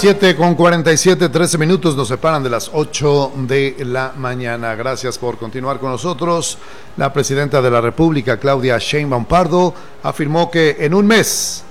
7:47, 13 minutos nos separan de las 8 de la mañana. Gracias por continuar con nosotros. La presidenta de la República, Claudia Sheinbaum Pardo, afirmó que en un mes,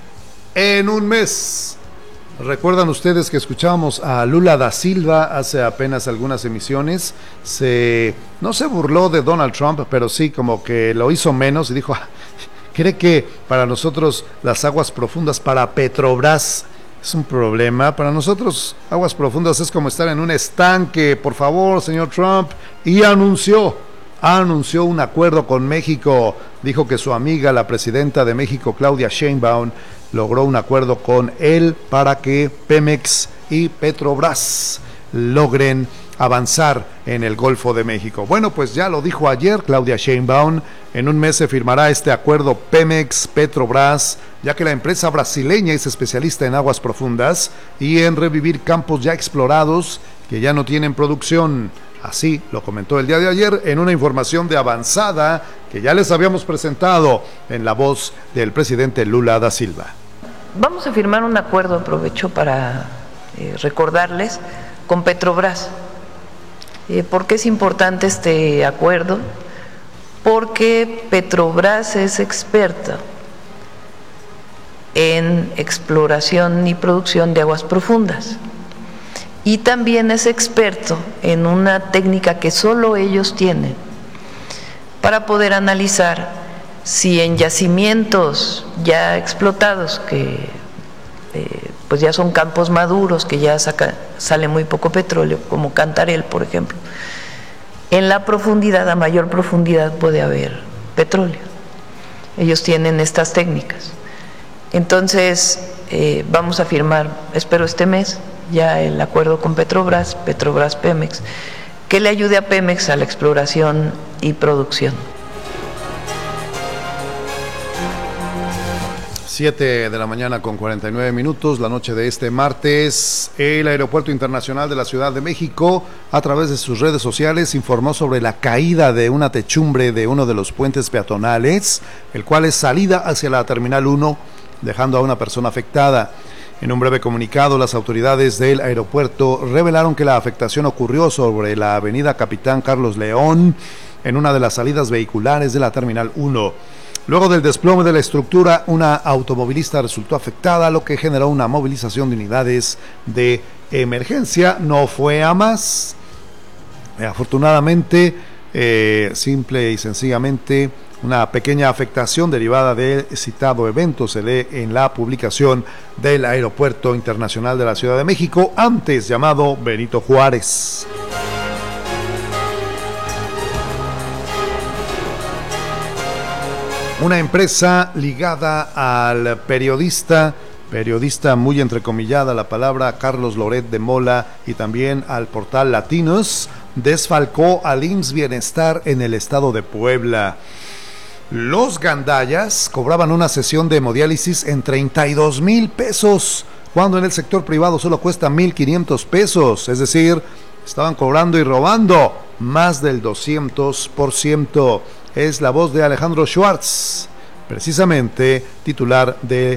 recuerdan ustedes que escuchábamos a Lula da Silva hace apenas algunas emisiones, no se burló de Donald Trump, pero sí como que lo hizo menos y dijo, ¿cree que para nosotros las aguas profundas, para Petrobras, es un problema? Para nosotros aguas profundas es como estar en un estanque, por favor, señor Trump. Y anunció un acuerdo con México. Dijo que su amiga, la presidenta de México, Claudia Sheinbaum, logró un acuerdo con él para que Pemex y Petrobras logren avanzar en el Golfo de México. Bueno, pues ya lo dijo ayer Claudia Sheinbaum, en un mes se firmará este acuerdo Pemex-Petrobras, ya que la empresa brasileña es especialista en aguas profundas y en revivir campos ya explorados que ya no tienen producción. Así lo comentó el día de ayer en una información de avanzada que ya les habíamos presentado en la voz del presidente Lula da Silva. Vamos a firmar un acuerdo, aprovecho para recordarles, con Petrobras. ¿Por qué es importante este acuerdo? Porque Petrobras es experta en exploración y producción de aguas profundas y también es experto en una técnica que solo ellos tienen para poder analizar si en yacimientos ya explotados, que pues ya son campos maduros, que ya sale muy poco petróleo, como Cantarell, por ejemplo, en la profundidad, a mayor profundidad puede haber petróleo. Ellos tienen estas técnicas. Entonces, vamos a firmar, espero este mes, ya el acuerdo con Petrobras, Petrobras-Pemex, que le ayude a Pemex a la exploración y producción. 7 de la mañana con 49 minutos, la noche de este martes, el Aeropuerto Internacional de la Ciudad de México, a través de sus redes sociales, informó sobre la caída de una techumbre de uno de los puentes peatonales, el cual es salida hacia la Terminal 1, dejando a una persona afectada. En un breve comunicado, las autoridades del aeropuerto revelaron que la afectación ocurrió sobre la avenida Capitán Carlos León, en una de las salidas vehiculares de la Terminal 1. Luego del desplome de la estructura, una automovilista resultó afectada, lo que generó una movilización de unidades de emergencia. No fue a más. Afortunadamente, simple y sencillamente, una pequeña afectación derivada del citado evento se lee en la publicación del Aeropuerto Internacional de la Ciudad de México, antes llamado Benito Juárez. Una empresa ligada al periodista muy entrecomillada la palabra, Carlos Loret de Mola, y también al portal Latinos, desfalcó al IMSS Bienestar en el estado de Puebla. Los gandallas cobraban una sesión de hemodiálisis en 32,000 pesos, cuando en el sector privado solo cuesta 1,500 pesos, es decir, estaban cobrando y robando más del 200%. Es la voz de Alejandro Schwartz, precisamente titular del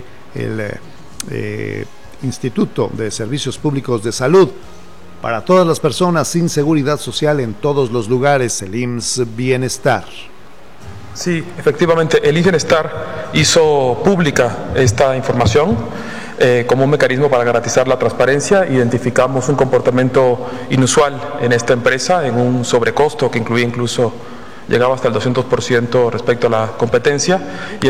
Instituto de Servicios Públicos de Salud para todas las personas sin seguridad social en todos los lugares, el IMSS Bienestar. Sí, efectivamente, el IMSS Bienestar hizo pública esta información como un mecanismo para garantizar la transparencia. Identificamos un comportamiento inusual en esta empresa, en un sobrecosto que incluía incluso llegaba hasta el 200% respecto a la competencia. Y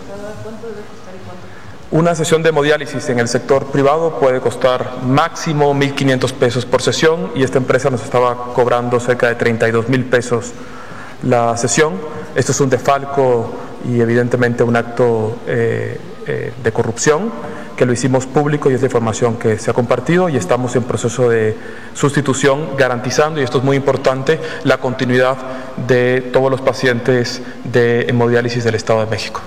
una sesión de hemodiálisis en el sector privado puede costar máximo 1,500 pesos por sesión, y esta empresa nos estaba cobrando cerca de 32,000 pesos la sesión. Esto es un desfalco y evidentemente un acto de corrupción, que lo hicimos público y es de información que se ha compartido, y estamos en proceso de sustitución, garantizando, y esto es muy importante, la continuidad de todos los pacientes de hemodiálisis del Estado de México.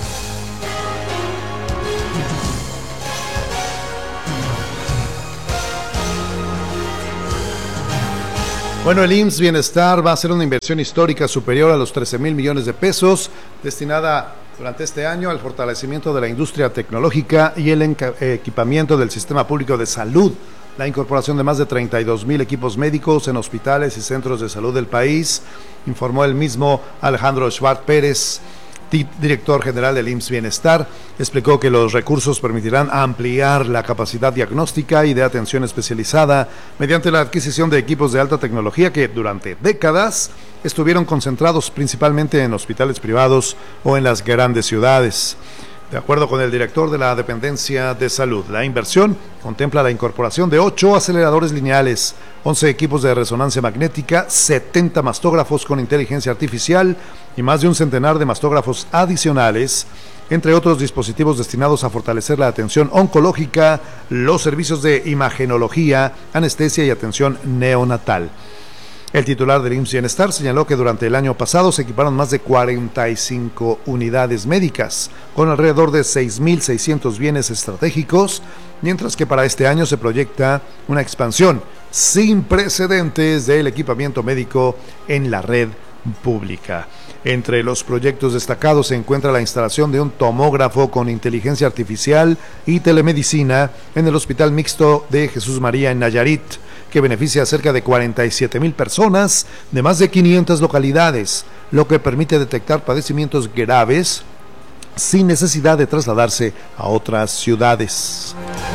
Bueno, el IMSS Bienestar va a hacer una inversión histórica superior a los 13,000 millones de pesos, destinada Durante este año, el fortalecimiento de la industria tecnológica y el equipamiento del sistema público de salud, la incorporación de más de 32,000 equipos médicos en hospitales y centros de salud del país, informó el mismo Alejandro Schwartz Pérez, director general del IMSS Bienestar. Explicó que los recursos permitirán ampliar la capacidad diagnóstica y de atención especializada mediante la adquisición de equipos de alta tecnología que durante décadas estuvieron concentrados principalmente en hospitales privados o en las grandes ciudades. De acuerdo con el director de la Dependencia de Salud, la inversión contempla la incorporación de 8 aceleradores lineales, 11 equipos de resonancia magnética, 70 mastógrafos con inteligencia artificial y más de un centenar de mastógrafos adicionales, entre otros dispositivos destinados a fortalecer la atención oncológica, los servicios de imagenología, anestesia y atención neonatal. El titular del IMSS Bienestar señaló que durante el año pasado se equiparon más de 45 unidades médicas, con alrededor de 6,600 bienes estratégicos, mientras que para este año se proyecta una expansión sin precedentes del equipamiento médico en la red pública. Entre los proyectos destacados se encuentra la instalación de un tomógrafo con inteligencia artificial y telemedicina en el Hospital Mixto de Jesús María en Nayarit, que beneficia a cerca de 47,000 personas de más de 500 localidades, lo que permite detectar padecimientos graves sin necesidad de trasladarse a otras ciudades.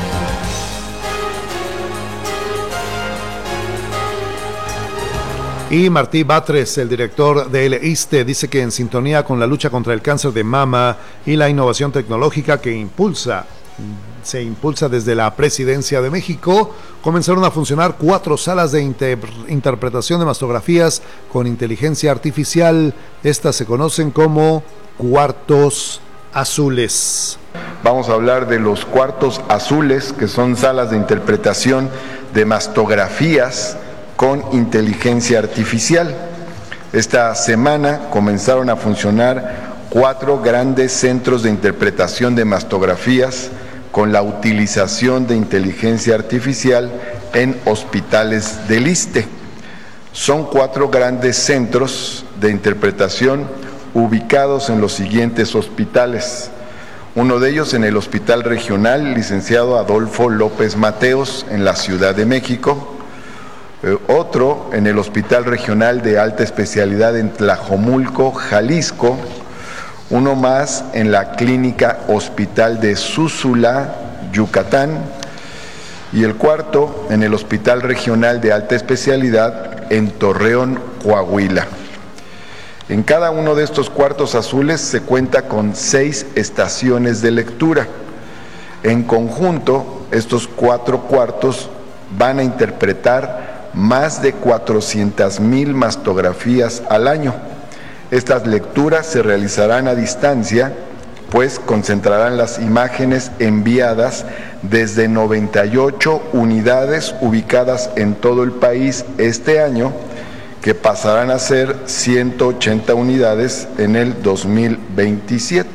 Y Martí Batres, el director del ISSSTE, dice que en sintonía con la lucha contra el cáncer de mama y la innovación tecnológica que se impulsa desde la Presidencia de México, comenzaron a funcionar 4 salas de interpretación de mastografías con inteligencia artificial. Estas se conocen como cuartos azules. Vamos a hablar de los cuartos azules, que son salas de interpretación de mastografías con inteligencia artificial. Esta semana comenzaron a funcionar 4 grandes centros de interpretación de mastografías con la utilización de inteligencia artificial en hospitales del ISSSTE. Son 4 grandes centros de interpretación ubicados en los siguientes hospitales. Uno de ellos en el Hospital Regional Licenciado Adolfo López Mateos en la Ciudad de México. Otro en el Hospital Regional de Alta Especialidad en Tlajomulco, Jalisco. Uno más en la Clínica Hospital de Zúzula, Yucatán. Y el cuarto en el Hospital Regional de Alta Especialidad en Torreón, Coahuila. En cada uno de estos cuartos azules se cuenta con 6 estaciones de lectura. En conjunto, estos 4 cuartos van a interpretar más de 400,000 mastografías al año. Estas lecturas se realizarán a distancia, pues concentrarán las imágenes enviadas desde 98 unidades ubicadas en todo el país este año, que pasarán a ser 180 unidades en el 2027.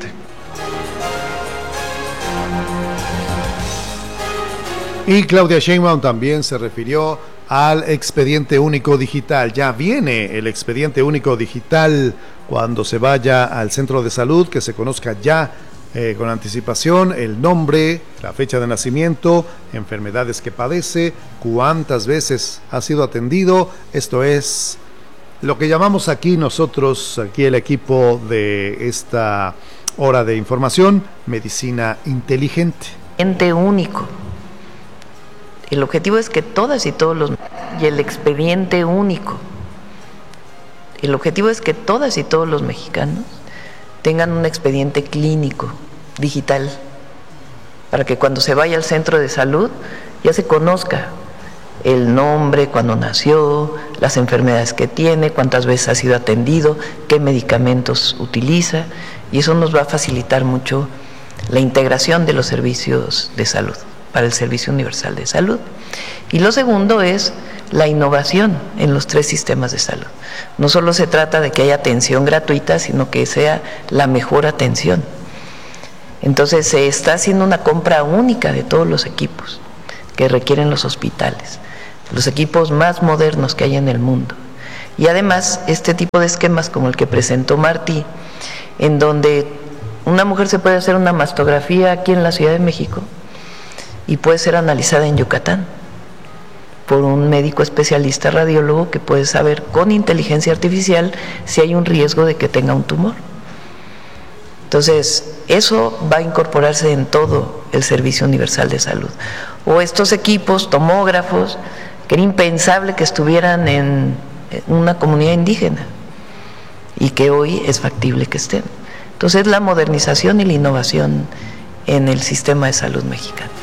Y Claudia Sheinbaum también se refirió al expediente único digital. Ya viene el expediente único digital cuando se vaya al centro de salud, que se conozca ya con anticipación el nombre, la fecha de nacimiento, enfermedades que padece, cuántas veces ha sido atendido. Esto es lo que llamamos aquí nosotros, aquí el equipo de esta hora de información, medicina inteligente. Ente único. El objetivo es que todas y todos los... Y el expediente único. El objetivo es que todas y todos los mexicanos tengan un expediente clínico digital, para que cuando se vaya al centro de salud ya se conozca el nombre, cuándo nació, las enfermedades que tiene, cuántas veces ha sido atendido, qué medicamentos utiliza, y eso nos va a facilitar mucho la integración de los servicios de salud para el Servicio Universal de Salud. Y lo segundo es la innovación en los 3 sistemas de salud. No solo se trata de que haya atención gratuita, sino que sea la mejor atención. Entonces se está haciendo una compra única de todos los equipos que requieren los hospitales, los equipos más modernos que hay en el mundo. Y además este tipo de esquemas como el que presentó Martí, en donde una mujer se puede hacer una mastografía aquí en la Ciudad de México y puede ser analizada en Yucatán por un médico especialista radiólogo que puede saber con inteligencia artificial si hay un riesgo de que tenga un tumor. Entonces, eso va a incorporarse en todo el Servicio Universal de Salud. O estos equipos, tomógrafos, que era impensable que estuvieran en una comunidad indígena y que hoy es factible que estén. Entonces, la modernización y la innovación en el sistema de salud mexicano.